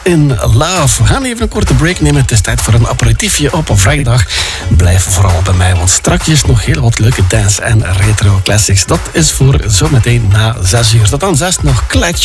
In Love. We gaan even een korte break nemen. Het is tijd voor een aperitiefje op een vrijdag. Blijf vooral bij mij, want straks nog heel wat leuke dance- en retro classics. Dat is voor zometeen na 6 uur. Tot dan 6 nog Kletsch.